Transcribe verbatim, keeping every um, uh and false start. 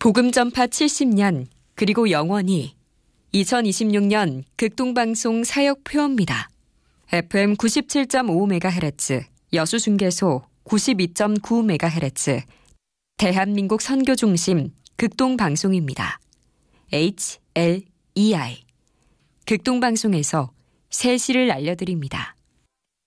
복음 전파 칠십 년 그리고 영원히 이천이십육 년 극동방송 사역표입니다. 에프엠 구십칠 점 오 메가헤르츠, 여수중계소 구십이 점 구 메가헤르츠, 대한민국 선교중심 극동방송입니다. 에이치 엘 이 아이 극동방송에서 새 시를 알려드립니다.